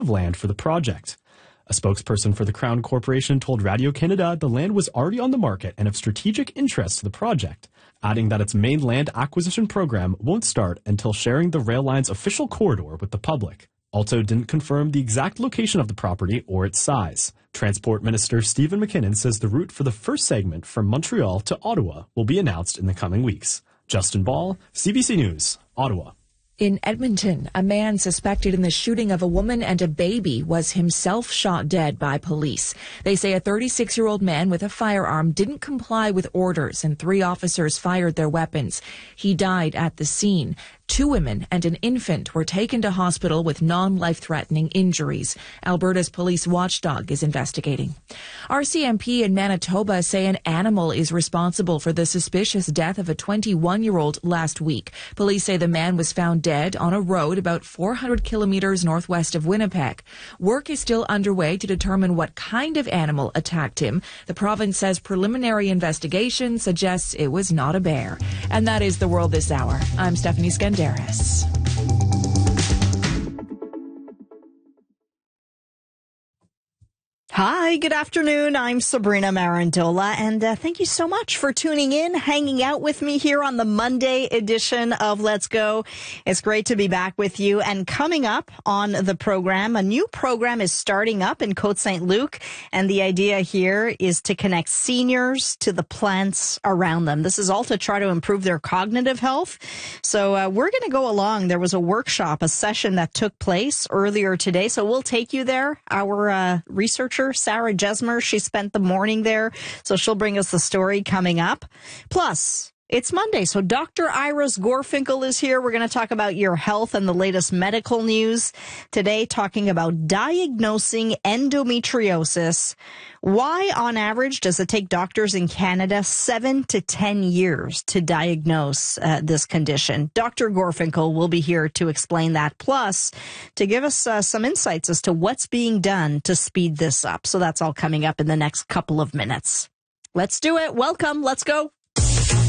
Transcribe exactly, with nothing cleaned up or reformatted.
of land for the project. A spokesperson for the Crown Corporation told Radio-Canada the land was already on the market and of strategic interest to the project, adding that its main land acquisition program won't start until sharing the rail line's official corridor with the public. Alto didn't confirm the exact location of the property or its size. Transport Minister Stephen McKinnon says the route for the first segment from Montreal to Ottawa will be announced in the coming weeks. Justin Ball, C B C News, Ottawa. In Edmonton, a man suspected in the shooting of a woman and a baby was himself shot dead by police. They say a thirty-six-year-old man with a firearm didn't comply with orders and three officers fired their weapons. He died at the scene. Two women and an infant were taken to hospital with non-life-threatening injuries. Alberta's police watchdog is investigating. R C M P in Manitoba say an animal is responsible for the suspicious death of a twenty-one-year-old last week. Police say the man was found dead on a road about four hundred kilometers northwest of Winnipeg. Work is still underway to determine what kind of animal attacked him. The province says preliminary investigation suggests it was not a bear. And that is The World This Hour. I'm Stephanie Skendaris. Hi, good afternoon. I'm Sabrina Marandola, and uh, thank you so much for tuning in, hanging out with me here on the Monday edition of Let's Go. It's great to be back with you. And coming up on the program, a new program is starting up in Côte Saint Luc, and the idea here is to connect seniors to the plants around them. This is all to try to improve their cognitive health. So uh, we're going to go along. There was a workshop, a session that took place earlier today, so we'll take you there. Our uh, researcher, Sarah Jesmer, she spent the morning there, so she'll bring us the story coming up. Plus, it's Monday, so Doctor Iris Gorfinkel is here. We're going to talk about your health and the latest medical news. Today, talking about diagnosing endometriosis. Why, on average, does it take doctors in Canada seven to ten years to diagnose uh, this condition? Doctor Gorfinkel will be here to explain that, plus to give us uh, some insights as to what's being done to speed this up. So that's all coming up in the next couple of minutes. Let's do it. Welcome. Let's go.